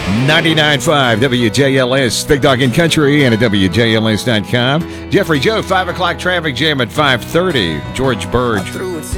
99.5 WJLS, Big Dog in Country, and at WJLS.com. Jeffrey Joe, 5 o'clock traffic jam at 5:30. George Burge.